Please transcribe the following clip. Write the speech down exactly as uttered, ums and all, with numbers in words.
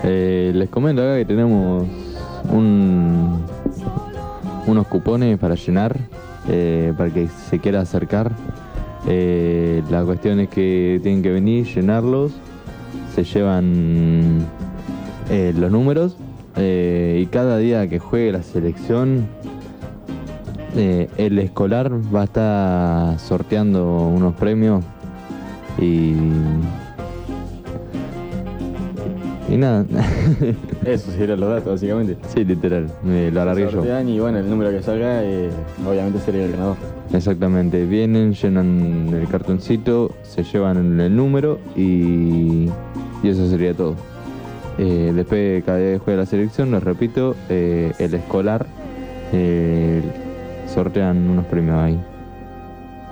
Eh, les comento acá que tenemos un, unos cupones para llenar, eh, para que se quiera acercar. Eh, la cuestión es que tienen que venir, llenarlos, se llevan eh, los números, eh, y cada día que juegue la selección, eh, el escolar va a estar sorteando unos premios y... Y nada. Eso serían los datos, básicamente. Sí, literal, me lo alargué yo. Sortean y bueno, el número que salga, eh, obviamente sería el ganador. Exactamente, vienen, llenan el cartoncito, se llevan el número y, y eso sería todo. Eh, después, cada día que juega la selección, les repito, eh, el escolar, eh, sortean unos premios ahí.